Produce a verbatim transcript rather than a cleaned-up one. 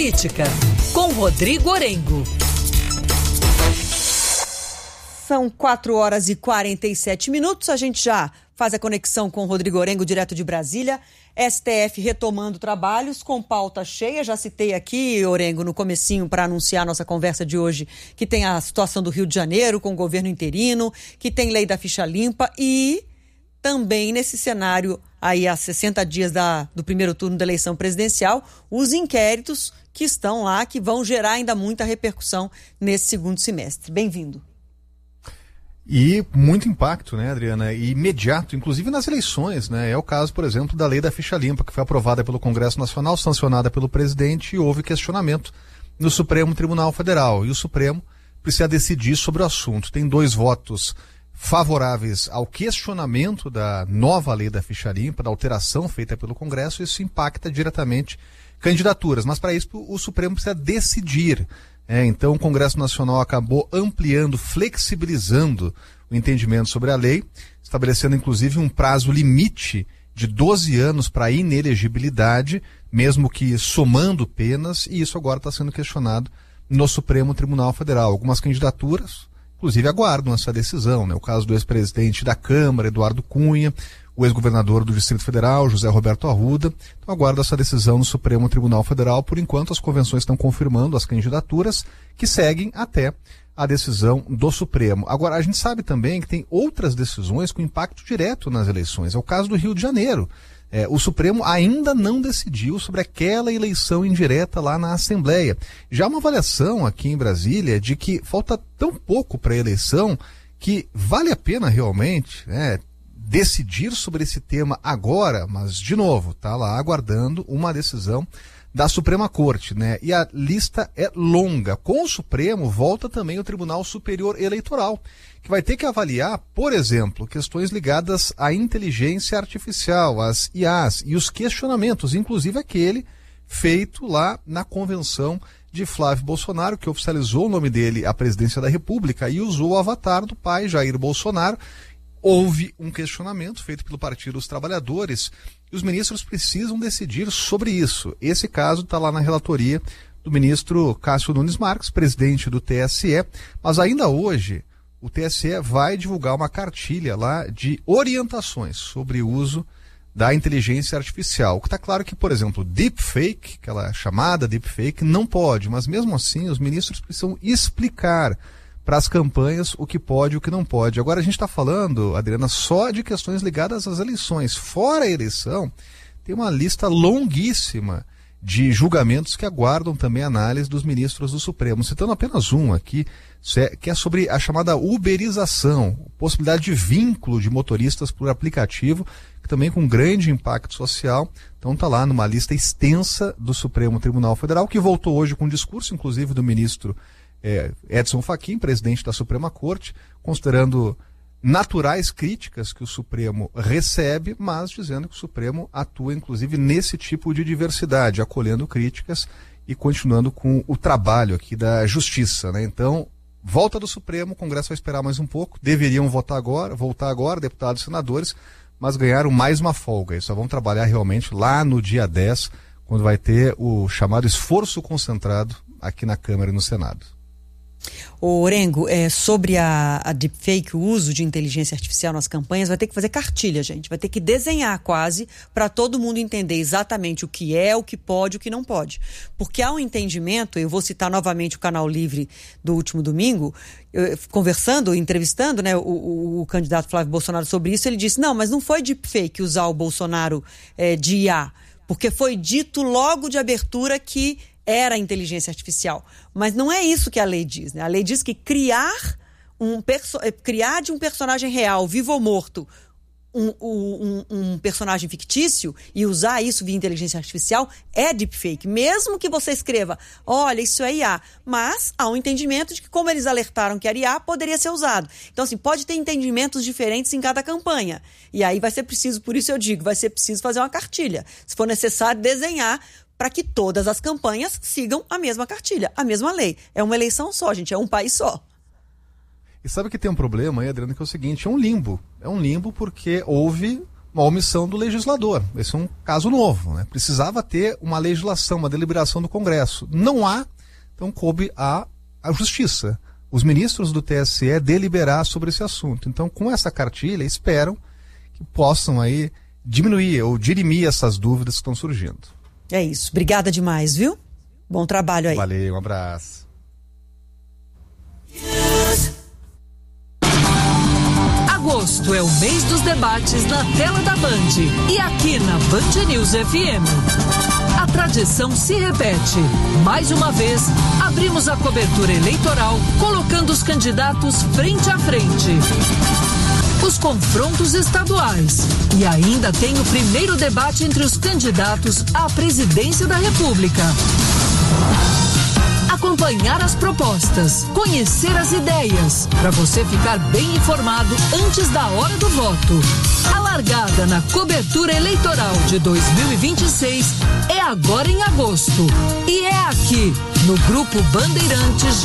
Política, com Rodrigo Orengo. São quatro horas e quarenta e sete minutos. A gente já faz a conexão com o Rodrigo Orengo, direto de Brasília. S T F retomando trabalhos com pauta cheia. Já citei aqui, Orengo, no comecinho para anunciar a nossa conversa de hoje, que tem a situação do Rio de Janeiro com o governo interino, que tem lei da ficha limpa e também nesse cenário aí há sessenta dias da, do primeiro turno da eleição presidencial, os inquéritos que estão lá, que vão gerar ainda muita repercussão nesse segundo semestre. Bem-vindo. E muito impacto, né, Adriana? E imediato, inclusive nas eleições, né? É o caso, por exemplo, da lei da ficha limpa, que foi aprovada pelo Congresso Nacional, sancionada pelo presidente, e houve questionamento no Supremo Tribunal Federal. E o Supremo precisa decidir sobre o assunto. Tem dois votos favoráveis ao questionamento da nova lei da ficha limpa, da alteração feita pelo Congresso. Isso impacta diretamente candidaturas. Mas para isso o Supremo precisa decidir. É, então o Congresso Nacional acabou ampliando, flexibilizando o entendimento sobre a lei, estabelecendo inclusive um prazo limite de doze anos para inelegibilidade, mesmo que somando penas, e isso agora está sendo questionado no Supremo Tribunal Federal. Algumas candidaturas, inclusive, aguardam essa decisão, né? O caso do ex-presidente da Câmara, Eduardo Cunha, o ex-governador do Distrito Federal, José Roberto Arruda. Então aguarda essa decisão no Supremo Tribunal Federal. Por enquanto, as convenções estão confirmando as candidaturas que seguem até a decisão do Supremo. Agora, a gente sabe também que tem outras decisões com impacto direto nas eleições. É o caso do Rio de Janeiro. É, o Supremo ainda não decidiu sobre aquela eleição indireta lá na Assembleia. Já uma avaliação aqui em Brasília de que falta tão pouco para a eleição que vale a pena realmente, né, decidir sobre esse tema agora, mas, de novo, está lá aguardando uma decisão da Suprema Corte, né? E a lista é longa. Com o Supremo, volta também o Tribunal Superior Eleitoral, que vai ter que avaliar, por exemplo, questões ligadas à inteligência artificial, às I As, e os questionamentos, inclusive aquele feito lá na convenção de Flávio Bolsonaro, que oficializou o nome dele à presidência da República e usou o avatar do pai, Jair Bolsonaro. Houve um questionamento feito pelo Partido dos Trabalhadores e os ministros precisam decidir sobre isso. Esse caso está lá na relatoria do ministro Cássio Nunes Marques, presidente do T S E, mas ainda hoje o T S E vai divulgar uma cartilha lá de orientações sobre o uso da inteligência artificial. Está claro que, por exemplo, deepfake, aquela chamada deepfake, não pode, mas mesmo assim os ministros precisam explicar para as campanhas o que pode e o que não pode. Agora a gente está falando, Adriana, só de questões ligadas às eleições. Fora a eleição, tem uma lista longuíssima de julgamentos que aguardam também a análise dos ministros do Supremo. Citando apenas um aqui, que é sobre a chamada uberização, possibilidade de vínculo de motoristas por aplicativo, que também com grande impacto social. Então está lá numa lista extensa do Supremo Tribunal Federal, que voltou hoje com um discurso, inclusive, do ministro É, Edson Fachin, presidente da Suprema Corte, considerando naturais críticas que o Supremo recebe, mas dizendo que o Supremo atua, inclusive, nesse tipo de diversidade, acolhendo críticas e continuando com o trabalho aqui da Justiça, né? Então, volta do Supremo, o Congresso vai esperar mais um pouco, deveriam votar agora, voltar agora, deputados e senadores, mas ganharam mais uma folga, e só vão trabalhar realmente lá no dia dez, quando vai ter o chamado esforço concentrado aqui na Câmara e no Senado. O Orengo, é, sobre a, a deepfake, o uso de inteligência artificial nas campanhas, vai ter que fazer cartilha, gente. Vai ter que desenhar quase para todo mundo entender exatamente o que é, o que pode, o que não pode. Porque há um entendimento, eu vou citar novamente o Canal Livre do último domingo, eu, conversando, entrevistando, né, o, o, o candidato Flávio Bolsonaro sobre isso, ele disse, não, mas não foi deepfake usar o Bolsonaro é, de I A, porque foi dito logo de abertura que era a inteligência artificial. Mas não é isso que a lei diz, né? A lei diz que criar, um perso- criar de um personagem real, vivo ou morto, um, um, um personagem fictício e usar isso via inteligência artificial é deepfake. Mesmo que você escreva, olha, isso é I A. Mas há um entendimento de que, como eles alertaram que era I A, poderia ser usado. Então, assim, pode ter entendimentos diferentes em cada campanha. E aí vai ser preciso, por isso eu digo, vai ser preciso fazer uma cartilha. Se for necessário, desenhar para que todas as campanhas sigam a mesma cartilha, a mesma lei. É uma eleição só, gente, é um país só. E sabe que tem um problema aí, Adriano, que é o seguinte, é um limbo. É um limbo porque houve uma omissão do legislador. Esse é um caso novo, né? Precisava ter uma legislação, uma deliberação do Congresso. Não há, então coube à, à Justiça. Os ministros do T S E deliberar sobre esse assunto. Então, com essa cartilha, esperam que possam aí diminuir ou dirimir essas dúvidas que estão surgindo. É isso. Obrigada demais, viu? Bom trabalho aí. Valeu, um abraço. Agosto é o mês dos debates na tela da Band e aqui na Band News F M. A tradição se repete. Mais uma vez, abrimos a cobertura eleitoral colocando os candidatos frente a frente. Os confrontos estaduais. E ainda tem o primeiro debate entre os candidatos à presidência da República. Acompanhar as propostas, conhecer as ideias, para você ficar bem informado antes da hora do voto. A largada na cobertura eleitoral de dois mil e vinte e seis é agora em agosto. E é aqui, no Grupo Bandeirantes